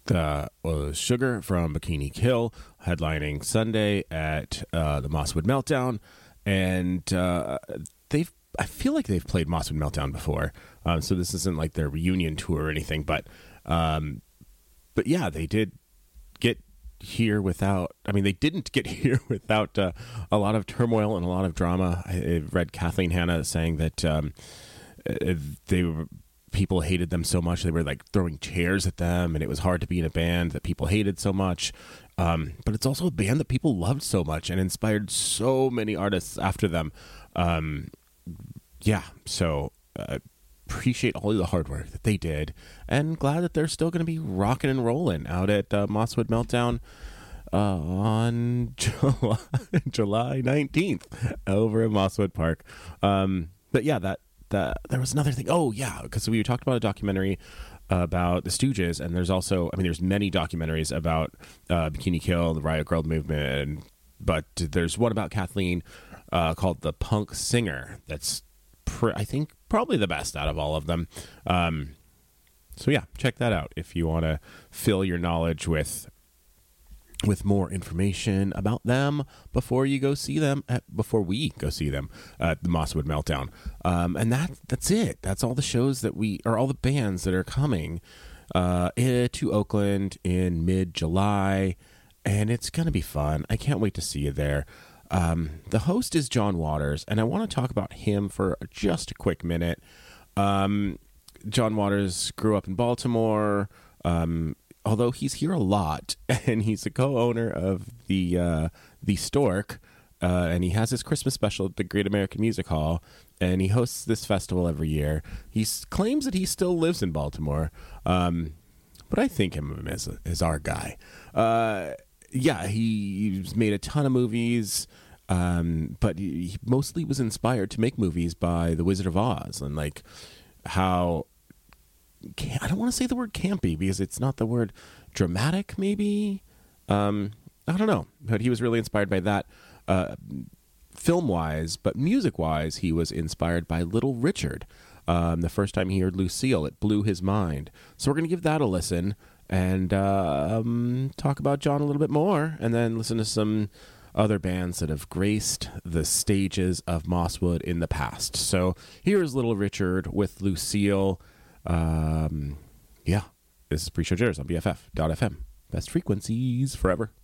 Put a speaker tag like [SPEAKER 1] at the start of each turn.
[SPEAKER 1] Sugar from Bikini Kill, headlining Sunday at the Mosswood Meltdown, and I feel like they've played Mosswood Meltdown before, so this isn't like their reunion tour or anything, but yeah, they did get here without. I mean, they didn't get here without a lot of turmoil and a lot of drama. I read Kathleen Hanna saying that people hated them so much they were like throwing chairs at them, and it was hard to be in a band that people hated so much. But it's also a band that people loved so much and inspired so many artists after them. So appreciate all of the hard work that they did, and glad that they're still going to be rocking and rolling out at Mosswood Meltdown on July 19th over at Mosswood Park. But yeah, that there was another thing. Oh yeah, because we talked about a documentary about the Stooges, and there's also, there's many documentaries about Bikini Kill, the Riot Grrrl movement, but there's one about Kathleen called The Punk Singer. That's I think probably the best out of all of them. So yeah, check that out if you want to fill your knowledge with more information about them before we go see them at the Mosswood Meltdown. And that's it. That's all the shows all the bands that are coming to Oakland in mid-July, and it's going to be fun. I can't wait to see you there. The host is John Waters, and I want to talk about him for just a quick minute. John Waters grew up in Baltimore, although he's here a lot, and he's a co-owner of the Stork, and he has his Christmas special at the Great American Music Hall, and he hosts this festival every year. He claims that he still lives in Baltimore, but I think him as our guy. He's made a ton of movies, but he mostly was inspired to make movies by The Wizard of Oz, and like how... I don't want to say the word campy because it's not the word. Dramatic, maybe? I don't know. But he was really inspired by that film-wise, but music-wise, he was inspired by Little Richard. The first time he heard Lucille, it blew his mind. So we're going to give that a listen and talk about John a little bit more, and then listen to some other bands that have graced the stages of Mosswood in the past. So here's Little Richard with Lucille. This is Pre-Show Jitters on BFF.FM. Best frequencies forever.